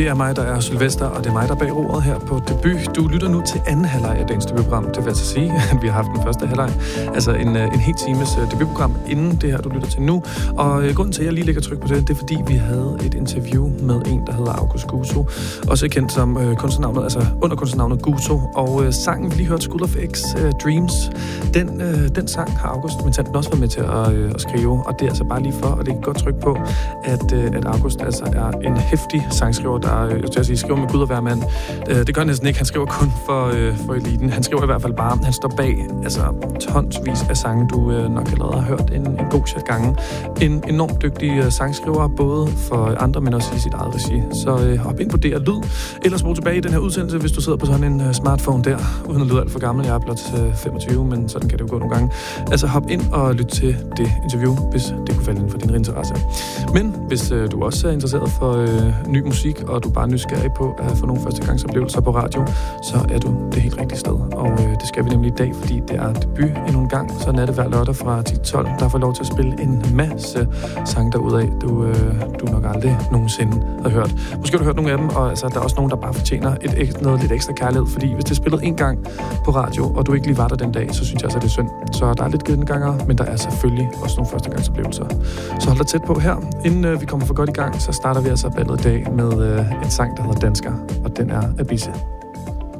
Det er mig, der er Sylvester, og det er mig, der er bag roret her på Debut. Du lytter nu til anden halvleg af dagens debutprogram. Det vil altså sige, at vi har haft den første halvleg. Altså en helt times debutprogram inden det her, du lytter til nu. Og grunden til, at jeg lige lægger tryk på det er, fordi vi havde et interview med en, der hedder August Gusso. Også kendt som kunstnernavnet, altså under kunstnernavnet Gusso. Og sangen, vi lige hørte, School of X, Dreams, den sang har August Mentanten også været med til at skrive. Og det er altså bare lige for at lægge godt tryk på, at August altså er en heftig sangskriver, der skriver med Gud og hver mand. Det gør næsten ikke. Han skriver kun for eliten. Han skriver i hvert fald bare, han står bag tonsvis af sange, du nok allerede har hørt en god chat gange. En enormt dygtig sangskriver, både for andre, men også i sit eget regi. Så hop ind på det og lyd. Ellers brug tilbage i den her udsendelse, hvis du sidder på sådan en smartphone der, uden at lyde alt for gammel. Jeg er blot 25, men sådan kan det jo gå nogle gange. Altså hop ind og lyt til det interview, hvis det kunne falde inden for din interesse. Men hvis du også er interesseret for ny musik, og du bare nysgerrig på at få nogle førstegangsoplevelser på radio, så er du det helt rigtige sted. Og det skal vi nemlig i dag, fordi det er debut endnu en gang. Så er det hver lørdag fra 10-12, der får lov til at spille en masse sange derudaf, du nok aldrig nogensinde har hørt. Måske har du hørt nogle af dem, og altså, der er også nogen, der bare fortjener noget lidt ekstra kærlighed, fordi hvis det er spillet en gang på radio, og du ikke lige var der den dag, så synes jeg altså, det er synd. Så der er lidt genganger, men der er selvfølgelig også nogle førstegangsoplevelser. Så hold dig tæt på her. Inden vi kommer for godt i gang, så starter vi altså ballet i dag med en sang, der hedder Dansker, og den er Abisse.